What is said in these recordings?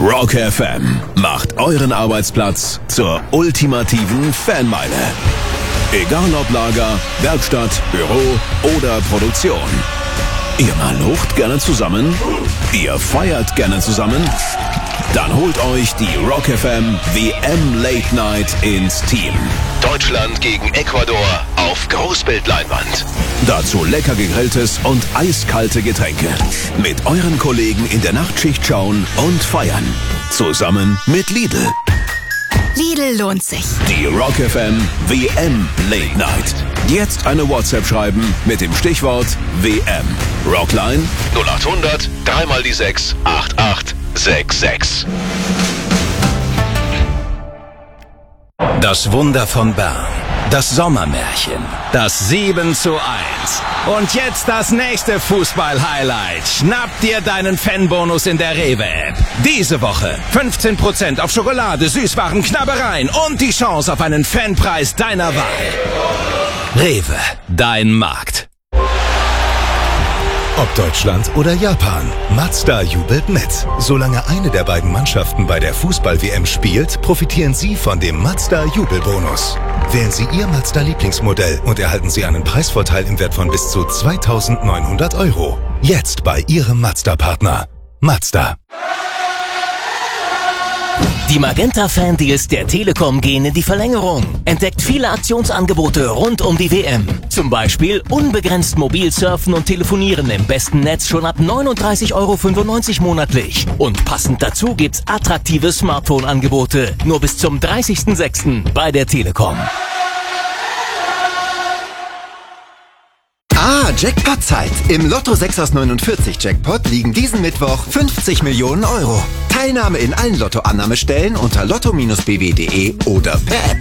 Rock FM macht euren Arbeitsplatz zur ultimativen Fanmeile. Egal ob Lager, Werkstatt, Büro oder Produktion. Ihr malucht gerne zusammen? Ihr feiert gerne zusammen? Dann holt euch die Rock FM WM Late Night ins Team. Deutschland gegen Ecuador auf Großbildleinwand. Dazu lecker gegrilltes und eiskalte Getränke. Mit euren Kollegen in der Nachtschicht schauen und feiern. Zusammen mit Lidl. Lidl lohnt sich. Die Rock FM WM Late Night. Jetzt eine WhatsApp schreiben mit dem Stichwort WM. Rockline 0800 3 die 6 8866. Das Wunder von Bern. Das Sommermärchen. Das 7:1. Und jetzt das nächste Fußball-Highlight. Schnapp dir deinen Fanbonus in der Rewe-App. Diese Woche 15% auf Schokolade, Süßwaren, Knabbereien und die Chance auf einen Fanpreis deiner Wahl. Rewe, dein Markt. Ob Deutschland oder Japan, Mazda jubelt mit. Solange eine der beiden Mannschaften bei der Fußball-WM spielt, profitieren Sie von dem Mazda-Jubelbonus. Wählen Sie Ihr Mazda-Lieblingsmodell und erhalten Sie einen Preisvorteil im Wert von bis zu 2.900 €. Jetzt bei Ihrem Mazda-Partner. Mazda. Die Magenta-Fan-Deals der Telekom gehen in die Verlängerung. Entdeckt viele Aktionsangebote rund um die WM. Zum Beispiel unbegrenzt mobil surfen und telefonieren im besten Netz schon ab 39,95 € monatlich. Und passend dazu gibt's attraktive Smartphone-Angebote. Nur bis zum 30.06. bei der Telekom. Jackpot-Zeit. Im Lotto 6 aus 49 Jackpot liegen diesen Mittwoch 50 Millionen €. Teilnahme in allen Lotto-Annahmestellen unter lotto-bw.de oder per App.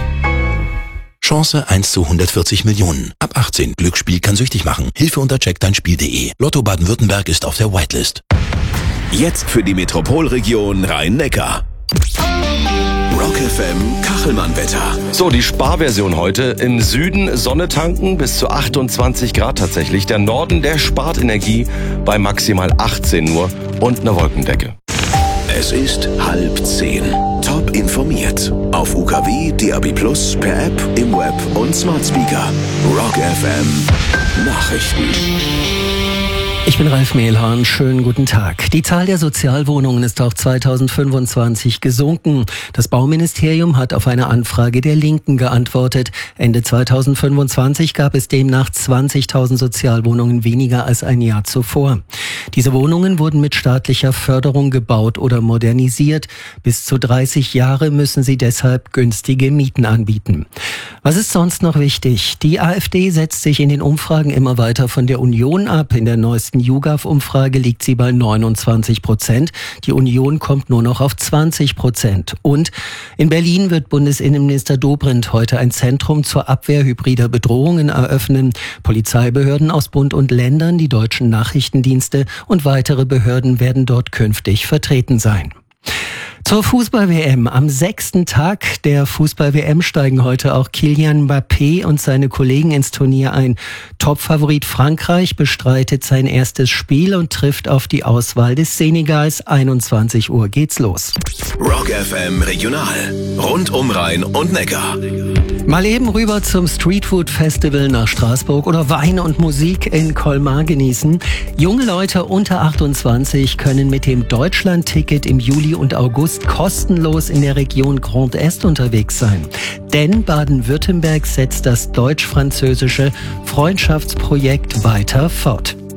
Chance 1 zu 140 Millionen. Ab 18. Glücksspiel kann süchtig machen. Hilfe unter checkdeinspiel.de. Lotto Baden-Württemberg ist auf der Whitelist. Jetzt für die Metropolregion Rhein-Neckar. Rock FM Kachelmann-Wetter. So, die Sparversion heute. Im Süden Sonne tanken bis zu 28 Grad tatsächlich. Der Norden, der spart Energie bei maximal 18 nur und einer Wolkendecke. Es ist 9:30. Top informiert. Auf UKW, DAB+, per App, im Web und Smart Speaker. Rock FM Nachrichten. Ich bin Ralf Mehlhahn, schönen guten Tag. Die Zahl der Sozialwohnungen ist auch 2025 gesunken. Das Bauministerium hat auf eine Anfrage der Linken geantwortet. Ende 2025 gab es demnach 20.000 Sozialwohnungen weniger als ein Jahr zuvor. Diese Wohnungen wurden mit staatlicher Förderung gebaut oder modernisiert. Bis zu 30 Jahre müssen sie deshalb günstige Mieten anbieten. Was ist sonst noch wichtig? Die AfD setzt sich in den Umfragen immer weiter von der Union ab. In der neuesten YouGov-Umfrage liegt sie bei 29%. Die Union kommt nur noch auf 20%. Und in Berlin wird Bundesinnenminister Dobrindt heute ein Zentrum zur Abwehr hybrider Bedrohungen eröffnen. Polizeibehörden aus Bund und Ländern, die deutschen Nachrichtendienste und weitere Behörden werden dort künftig vertreten sein. Zur Fußball-WM. Am 6. Tag der Fußball-WM steigen heute auch Kylian Mbappé und seine Kollegen ins Turnier ein. Topfavorit Frankreich bestreitet sein erstes Spiel und trifft auf die Auswahl des Senegals. 21 Uhr geht's los. Rock FM Regional. Rund um Rhein und Neckar. Mal eben rüber zum Streetfood Festival nach Straßburg oder Wein und Musik in Colmar genießen. Junge Leute unter 28 können mit dem Deutschland-Ticket im Juli und August kostenlos in der Region Grand Est unterwegs sein. Denn Baden-Württemberg setzt das deutsch-französische Freundschaftsprojekt weiter fort.